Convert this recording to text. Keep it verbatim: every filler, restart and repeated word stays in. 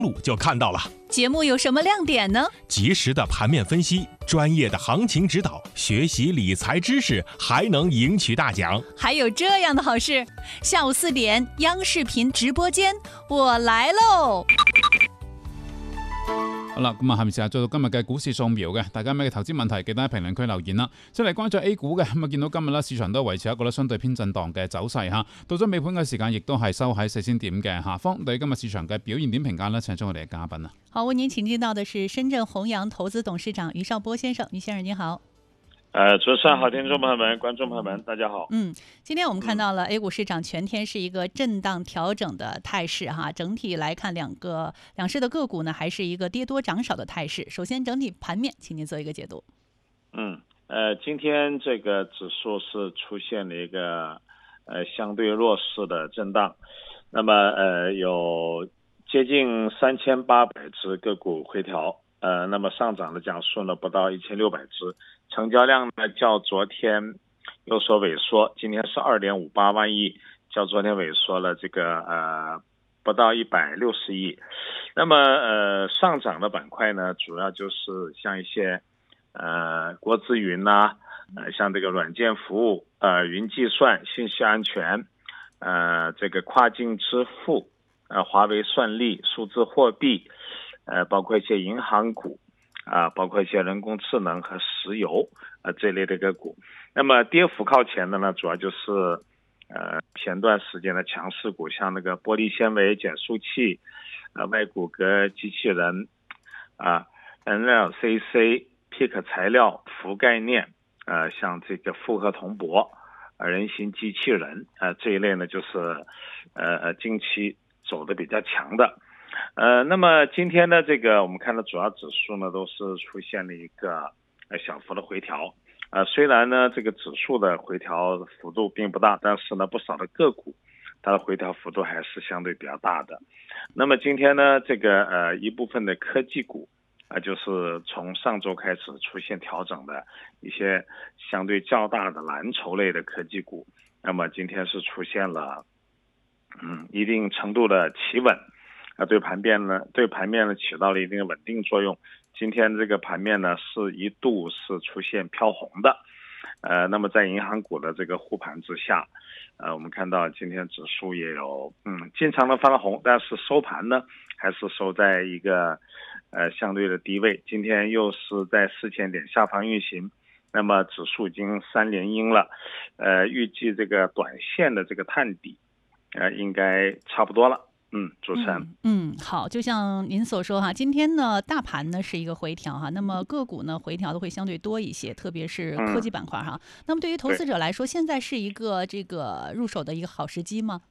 路就看到了。 节目有什么亮点呢？ 及时的盘面分析，专业的行情指导，学习理财知识，还能赢取大奖。 还有这样的好事，下午四點央視頻直播間，我來嘍！ 好啦，咁啊，下面時間做到今日嘅股市掃描嘅，大家有咩投資問題，記得喺評論區留言啦。先嚟關注 A 股嘅，咁啊，見到今日咧市場都維持一個咧相對偏震盪嘅走勢嚇，到咗尾盤嘅時間，亦都係收喺四千點嘅下方。對於今日市場嘅表現點評價呢？請出我哋嘅嘉賓啊。 好，為您請進到的是深圳弘陽投資董事長余少波先生，余先生您好。 呃，主持人好，聽眾朋友們、觀眾朋友們，大家好。 嗯，今天我們看到了 A 股市場全天是一個震盪調整的態勢哈，整體來看兩個兩市的個股呢，還是一個跌多漲少的態勢。首先，整體盤面，請您做一個解讀。 嗯，呃，今天這個指數是出現了一個呃相對弱勢的震盪，那麼呃有接近三千八百隻個股回調。呃，那麼上漲的講數呢不到一千六百隻，成交量呢較昨天有所萎縮，今天是二點五八萬億，較昨天萎縮了這個呃不到一百六十億。那麼呃上漲的板塊呢，主要就是像一些呃國資雲呐、呃像這個軟件服務、呃雲計算、信息安全、呃這個跨境支付、呃華為算力、數字貨幣。呃，包括一些銀行股，啊、呃，包括一些人工智能和石油，啊、呃，這類的個股。那麼跌幅靠前的呢，主要就是，呃，前段時間的強勢股，像那個玻璃纖維減速器，呃，外骨骼機器人，啊、呃、，N L C C、P I C 材料、氟概念，呃，像這個複合銅箔，呃，人形機器人，啊、呃，這一類呢，就是，呃，近期走的比較強的。呃，那麼今天呢，這個我們看到主要指數呢都是出現了一個呃小幅的回調。呃，雖然呢這個指數的回調幅度並不大，但是呢不少的個股它的回調幅度還是相對比較大的。那麼今天呢，這個呃一部分的科技股啊、呃，就是從上周開始出現調整的一些相對較大的藍籌類的科技股，那麼今天是出現了嗯一定程度的企穩。啊，對盤面呢，對盤面呢起到了一定的穩定作用。今天這個盤面呢是一度是出現飄紅的，呃，那麼在銀行股的這個護盤之下，呃，我們看到今天指數也有嗯經常的翻了紅，但是收盤呢還是收在一個呃相對的低位。今天又是在四千點下方運行，那麼指數已經三連陰了，呃，預計這個短線的這個探底，呃，應該差不多了。嗯，主持人嗯，嗯，好，就像您所說哈，今天呢大盤呢是一個回調哈，那麼個股呢回調的會相對多一些，特別是科技板塊哈。嗯、那麼對於投資者來說，現在是一個這個入手的一個好時機嗎？